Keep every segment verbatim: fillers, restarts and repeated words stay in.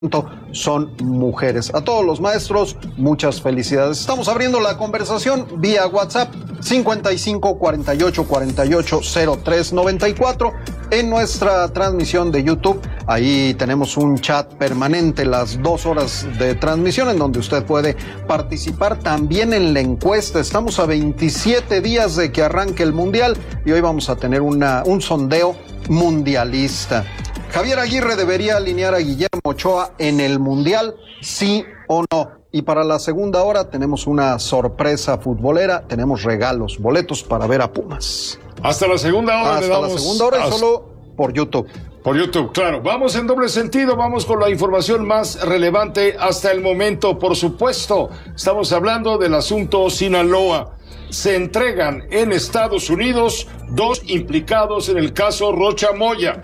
son mujeres. A todos los maestros, muchas felicidades. Estamos abriendo la conversación vía WhatsApp cincuenta y cinco cuarenta y ocho cuarenta y ocho cero tres noventa y cuatro. En nuestra transmisión de YouTube, ahí tenemos un chat permanente las dos horas de transmisión en donde usted puede participar también en la encuesta. Estamos a veintisiete días de que arranque el Mundial y hoy vamos a tener una, un sondeo mundialista. Javier Aguirre debería alinear a Guillermo Ochoa en el Mundial, ¿sí o no? Y para la segunda hora tenemos una sorpresa futbolera, tenemos regalos, boletos para ver a Pumas. Hasta la segunda hora. Hasta le damos la segunda hora y hasta... solo por YouTube. Por YouTube, claro. Vamos en doble sentido, vamos con la información más relevante hasta el momento. Por supuesto, estamos hablando del asunto Sinaloa. Se entregan en Estados Unidos dos implicados en el caso Rocha Moya.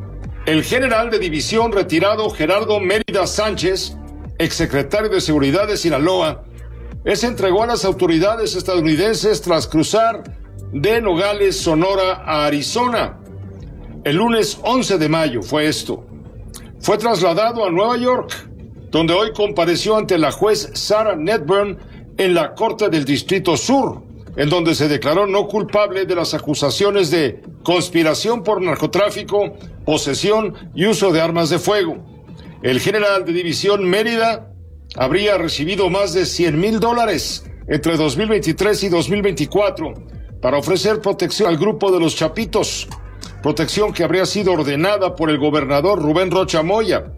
El general de división retirado Gerardo Mérida Sánchez, exsecretario de Seguridad de Sinaloa, él se entregó a las autoridades estadounidenses tras cruzar de Nogales, Sonora, a Arizona. El lunes once de mayo fue esto. Fue trasladado a Nueva York, donde hoy compareció ante la juez Sarah Netburn en la Corte del Distrito Sur, en donde se declaró no culpable de las acusaciones de conspiración por narcotráfico, posesión y uso de armas de fuego. El general de división Mérida habría recibido más de cien mil dólares entre dos mil veintitrés y dos mil veinticuatro para ofrecer protección al grupo de los Chapitos, protección que habría sido ordenada por el gobernador Rubén Rocha Moya.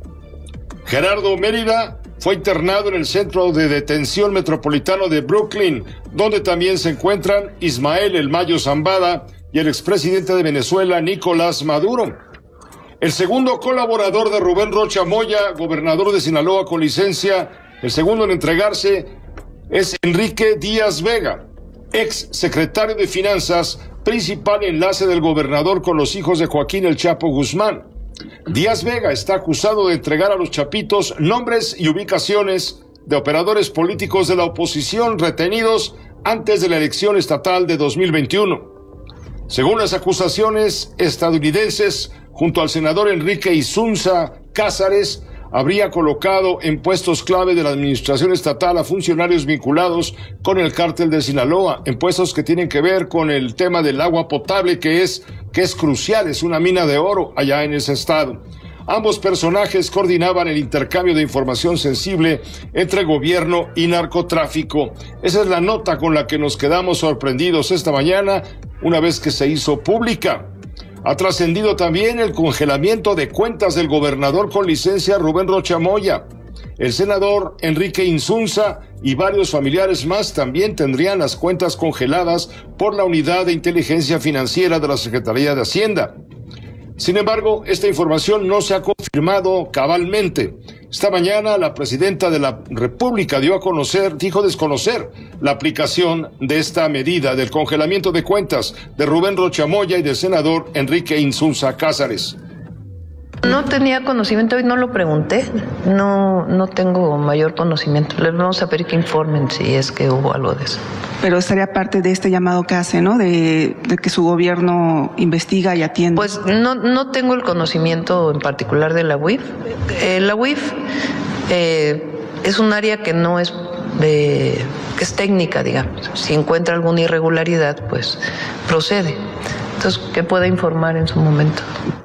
Gerardo Mérida fue internado en el Centro de Detención Metropolitano de Brooklyn, donde también se encuentran Ismael El Mayo Zambada y el expresidente de Venezuela, Nicolás Maduro. El segundo colaborador de Rubén Rocha Moya, gobernador de Sinaloa con licencia, el segundo en entregarse, es Enrique Díaz Vega, ex secretario de Finanzas, principal enlace del gobernador con los hijos de Joaquín El Chapo Guzmán. Díaz Vega está acusado de entregar a los Chapitos nombres y ubicaciones de operadores políticos de la oposición retenidos antes de la elección estatal de dos mil veintiuno. Según las acusaciones estadounidenses, junto al senador Enrique Insunza Cázares, habría colocado en puestos clave de la administración estatal a funcionarios vinculados con el cártel de Sinaloa, en puestos que tienen que ver con el tema del agua potable, que es, que es crucial, es una mina de oro allá en ese estado. Ambos personajes coordinaban el intercambio de información sensible entre gobierno y narcotráfico. Esa es la nota con la que nos quedamos sorprendidos esta mañana, una vez que se hizo pública. Ha trascendido también el congelamiento de cuentas del gobernador con licencia Rubén Rocha Moya. El senador Enrique Insunza y varios familiares más también tendrían las cuentas congeladas por la Unidad de Inteligencia Financiera de la Secretaría de Hacienda. Sin embargo, esta información no se ha confirmado cabalmente. Esta mañana la presidenta de la República dio a conocer, dijo desconocer la aplicación de esta medida del congelamiento de cuentas de Rubén Rocha Moya y del senador Enrique Insunza Cázares. No tenía conocimiento y no lo pregunté, no, no tengo mayor conocimiento. Les vamos a pedir que informen si es que hubo algo de eso. Pero estaría parte de este llamado que hace, ¿no? De, de que su gobierno investiga y atiende. Pues no, no tengo el conocimiento en particular de la U I F. Eh, la U I F eh, es un área que no es de, que es técnica, digamos. Si encuentra alguna irregularidad, pues procede. Entonces, que pueda informar en su momento.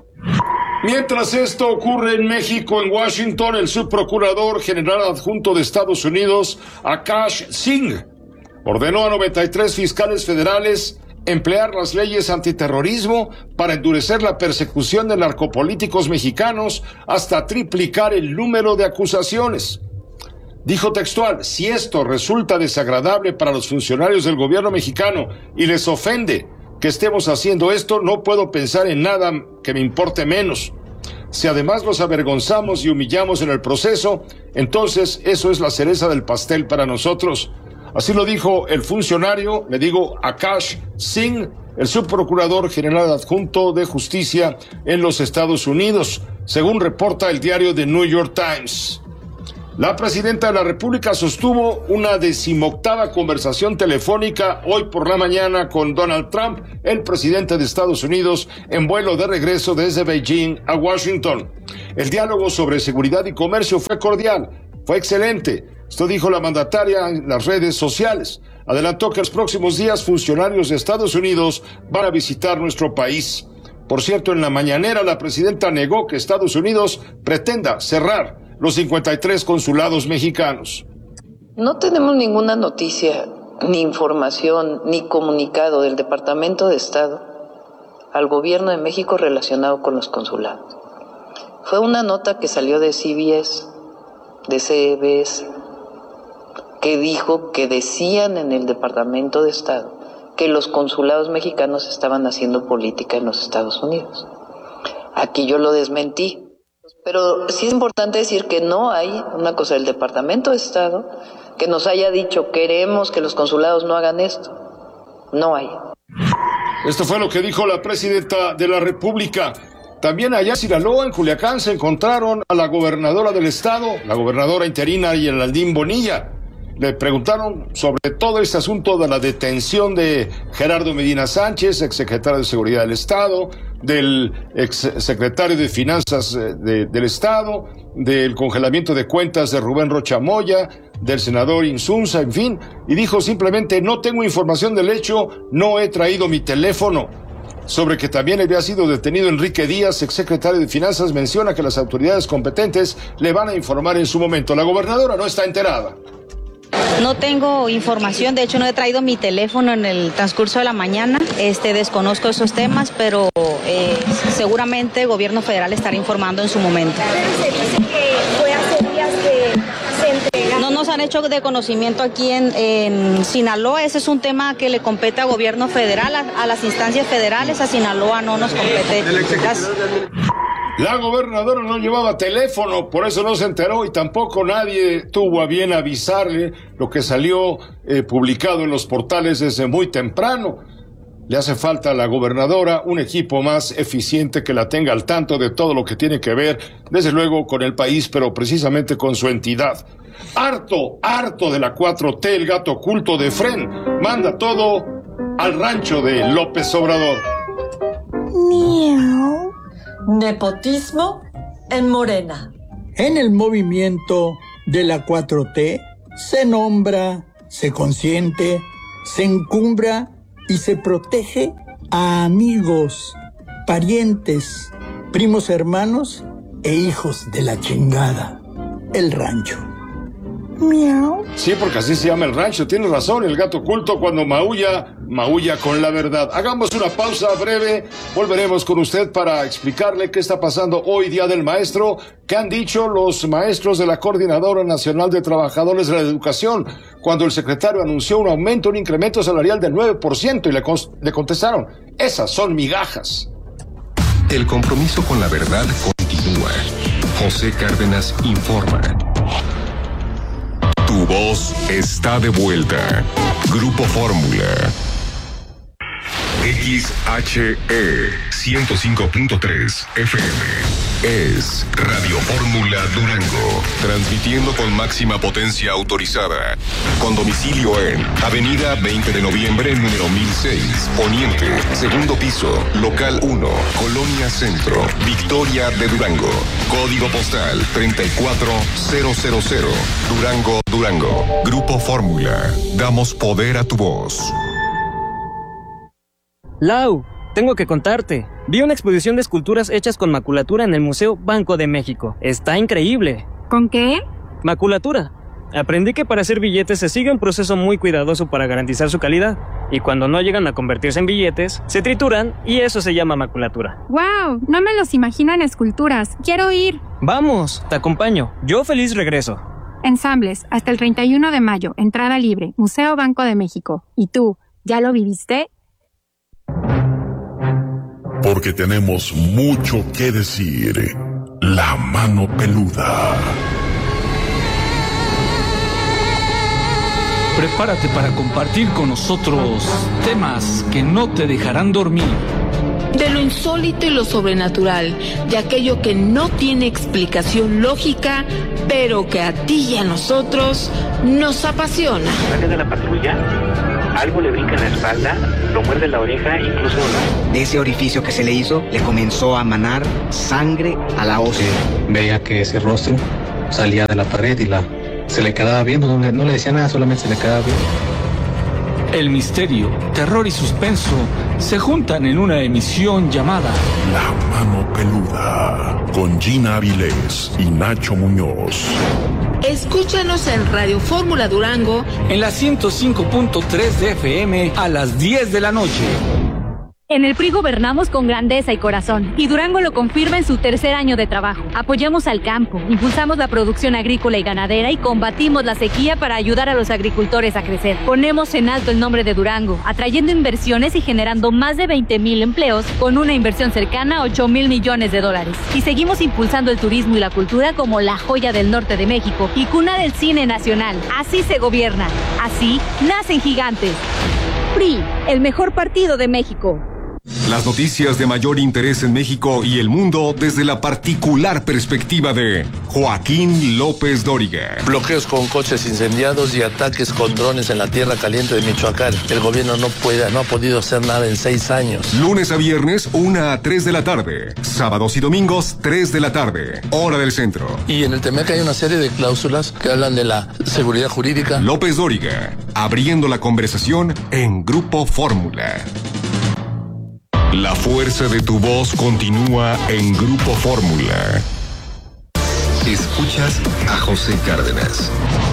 Mientras esto ocurre en México, en Washington, el subprocurador general adjunto de Estados Unidos, Akash Singh, ordenó a noventa y tres fiscales federales emplear las leyes antiterrorismo para endurecer la persecución de narcopolíticos mexicanos hasta triplicar el número de acusaciones. Dijo textual: si esto resulta desagradable para los funcionarios del gobierno mexicano y les ofende que estemos haciendo esto, no puedo pensar en nada que me importe menos. Si además los avergonzamos y humillamos en el proceso, entonces eso es la cereza del pastel para nosotros. Así lo dijo el funcionario, le digo, Akash Singh, el subprocurador general adjunto de justicia en los Estados Unidos, según reporta el diario The New York Times. La presidenta de la República sostuvo una decimoctava conversación telefónica hoy por la mañana con Donald Trump, el presidente de Estados Unidos, en vuelo de regreso desde Beijing a Washington. El diálogo sobre seguridad y comercio fue cordial, fue excelente. Esto dijo la mandataria en las redes sociales. Adelantó que en los próximos días funcionarios de Estados Unidos van a visitar nuestro país. Por cierto, en la mañanera la presidenta negó que Estados Unidos pretenda cerrar los cincuenta y tres consulados mexicanos. No tenemos ninguna noticia, ni información, ni comunicado del Departamento de Estado al gobierno de México relacionado con los consulados. Fue una nota que salió de C B S, de C B S, que dijo que decían en el Departamento de Estado que los consulados mexicanos estaban haciendo política en los Estados Unidos. Aquí yo lo desmentí. Pero sí es importante decir que no hay una cosa del Departamento de Estado que nos haya dicho queremos que los consulados no hagan esto. No hay. Esto fue lo que dijo la presidenta de la República. También allá en Sinaloa, en Culiacán, se encontraron a la gobernadora del estado, la gobernadora interina Geraldine Bonilla. Le preguntaron sobre todo este asunto de la detención de Gerardo Medina Sánchez, exsecretario de Seguridad del Estado, del exsecretario de Finanzas de, del Estado, del congelamiento de cuentas de Rubén Rocha Moya, del senador Insunza, en fin, y dijo simplemente: no tengo información del hecho, no he traído mi teléfono. Sobre que también había sido detenido Enrique Díaz, exsecretario de Finanzas, menciona que las autoridades competentes le van a informar en su momento. La gobernadora no está enterada. No tengo información, de hecho no he traído mi teléfono en el transcurso de la mañana, este, desconozco esos temas, pero eh, seguramente el gobierno federal estará informando en su momento. Se dice que fue hace días que se entregaron. No nos han hecho de conocimiento aquí en, en Sinaloa, ese es un tema que le compete al gobierno federal, a, a las instancias federales, a Sinaloa no nos compete. Gracias. La gobernadora no llevaba teléfono, por eso no se enteró y tampoco nadie tuvo a bien avisarle lo que salió eh, publicado en los portales desde muy temprano. Le hace falta a la gobernadora un equipo más eficiente que la tenga al tanto de todo lo que tiene que ver, desde luego, con el país, pero precisamente con su entidad. Harto, harto de la cuatro T, el gato oculto de Fren, manda todo al rancho de López Obrador. Miau. Nepotismo en Morena. En el movimiento de la cuatro T se nombra, se consiente, se encumbra y se protege a amigos, parientes, primos hermanos e hijos de la chingada. El rancho. Miau. Sí, porque así se llama el rancho. Tiene razón, el gato oculto cuando maulla, maulla con la verdad. Hagamos una pausa breve. Volveremos con usted para explicarle qué está pasando hoy, Día del Maestro. ¿Qué han dicho los maestros de la Coordinadora Nacional de Trabajadores de la Educación cuando el secretario anunció un aumento, un incremento salarial del nueve por ciento y le, con- le contestaron: esas son migajas? El compromiso con la verdad continúa. José Cárdenas informa. Tu voz está de vuelta. Grupo Fórmula. X H E ciento cinco punto tres F M es Radio Fórmula Durango, transmitiendo con máxima potencia autorizada, con domicilio en Avenida veinte de noviembre, número mil seis, Poniente, segundo piso, local uno, Colonia Centro, Victoria de Durango, código postal treinta y cuatro mil, Durango, Durango. Grupo Fórmula, damos poder a tu voz. Lau, tengo que contarte. Vi una exposición de esculturas hechas con maculatura en el Museo Banco de México. Está increíble. ¿Con qué? Maculatura. Aprendí que para hacer billetes se sigue un proceso muy cuidadoso para garantizar su calidad. Y cuando no llegan a convertirse en billetes, se trituran y eso se llama maculatura. ¡Wow! No me los imagino en esculturas. Quiero ir. Vamos, te acompaño. Yo feliz regreso. Ensambles, hasta el treinta y uno de mayo. Entrada libre. Museo Banco de México. ¿Y tú, ya lo viviste? Porque tenemos mucho que decir. La mano peluda. Prepárate para compartir con nosotros temas que no te dejarán dormir. de lo insólito y lo sobrenatural, de aquello que no tiene explicación lógica, pero que a ti y a nosotros nos apasiona. Sale de la patrulla, algo le brinca en la espalda, lo muerde la oreja, incluso de ese orificio que se le hizo, le comenzó a manar sangre a la ósea. Veía que ese rostro salía de la pared y la, se le quedaba viendo, no, no le decía nada, solamente se le quedaba viendo. El misterio, terror y suspenso se juntan en una emisión llamada La Mano Peluda, con Gina Avilés y Nacho Muñoz. Escúchanos en Radio Fórmula Durango en la ciento cinco punto tres de F M a las diez de la noche. En el P R I gobernamos con grandeza y corazón, y Durango lo confirma en su tercer año de trabajo. Apoyamos al campo, impulsamos la producción agrícola y ganadera y combatimos la sequía para ayudar a los agricultores a crecer. Ponemos en alto el nombre de Durango, atrayendo inversiones y generando más de veinte mil empleos con una inversión cercana a ocho mil millones de dólares. Y seguimos impulsando el turismo y la cultura como la joya del norte de México y cuna del cine nacional. Así se gobierna, así nacen gigantes. P R I, el mejor partido de México. Las noticias de mayor interés en México y el mundo desde la particular perspectiva de Joaquín López Dóriga. Bloqueos con coches incendiados y ataques con drones en la tierra caliente de Michoacán. El gobierno no puede, no ha podido hacer nada en seis años. Lunes a viernes, una a tres de la tarde. Sábados y domingos, tres de la tarde. Hora del centro. Y en el T M E C hay una serie de cláusulas que hablan de la seguridad jurídica. López Dóriga, abriendo la conversación en Grupo Fórmula. La fuerza de tu voz continúa en Grupo Fórmula. Escuchas a José Cárdenas.